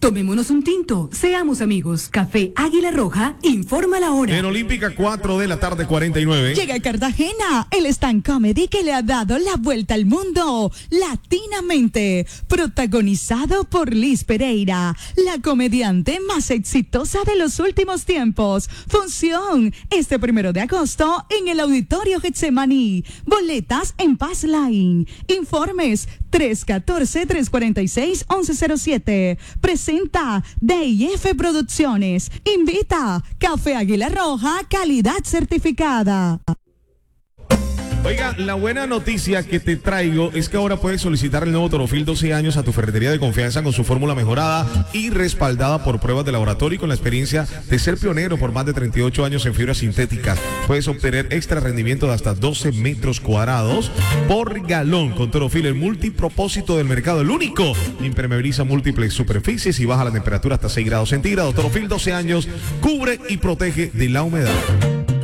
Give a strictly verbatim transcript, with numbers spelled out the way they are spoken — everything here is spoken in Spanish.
Tomémonos un tinto, seamos amigos. Café Águila Roja, informa la hora. En Olímpica, cuatro de la tarde, cuarenta y nueve. Llega a Cartagena el stand comedy que le ha dado la vuelta al mundo latinamente, protagonizado por Liz Pereira, la comediante más exitosa de los últimos tiempos. Función este primero de agosto en el Auditorio Getsemaní. Boletas en Pass Line. Informes tres uno cuatro, tres cuatro seis, once cero siete. Presenta D I F Producciones. Invita Café Águila Roja, calidad certificada. Oiga, la buena noticia que te traigo es que ahora puedes solicitar el nuevo Torofil doce años a tu ferretería de confianza con su fórmula mejorada y respaldada por pruebas de laboratorio y con la experiencia de ser pionero por más de treinta y ocho años en fibras sintéticas. Puedes obtener extra rendimiento de hasta doce metros cuadrados por galón con Torofil, el multipropósito del mercado, el único. Impermeabiliza múltiples superficies y baja la temperatura hasta seis grados centígrados. Torofil doce años cubre y protege de la humedad.